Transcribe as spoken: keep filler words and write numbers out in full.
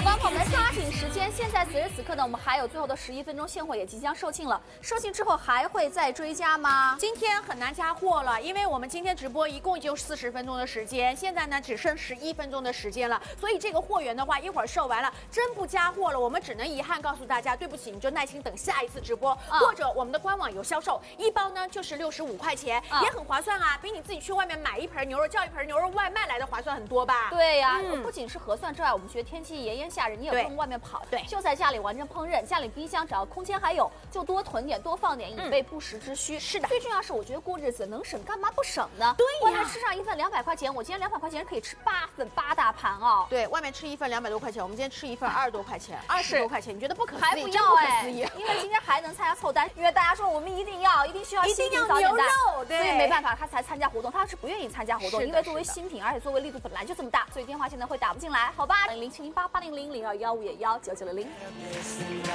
帮朋友们抓紧时间，现在此时此刻呢，我们还有最后的十一分钟，现货也即将售罄了。售罄之后还会再追加吗？ 今天很难加货了，因为我们今天直播一共就四十分钟的时间，现在呢只剩十一分钟的时间了，所以这个货源的话，一会儿售完了，真不加货了，我们只能遗憾告诉大家，对不起，你就耐心等下一次直播， 嗯、 或者我们的官网有销售，一包呢就是六十五块钱， 嗯、 也很划算啊，比你自己去外面买一盆牛肉叫一盆牛肉外卖来的划算很多吧？ 对呀、啊，嗯、不仅是合算之外，我们觉得天气炎炎夏日，你也不用外面跑， 对， 就在家里完成烹饪，家里冰箱只要空间还有，就多囤点，多放点，以备不时之需。嗯、 是的， 最重要是我觉得过日子能省干嘛不省呢？ 对呀， 外面吃上一份两百块钱，我今天两百块钱可以吃八份八大盘哦。 对，外面吃一份两百多块钱，我们今天吃一份二十多块钱，二十多块钱，你觉得不可思议？ 还不要哎， 因为今天还能参加凑单，因为大家说我们一定要，一定需要一定要牛肉，对， 所以没办法，他才参加活动，他是不愿意参加活动，因为作为新新品，而且作为力度本来就这么大，所以电话现在会打不进来，好吧？零零七零八八零零零二幺五幺九九零零。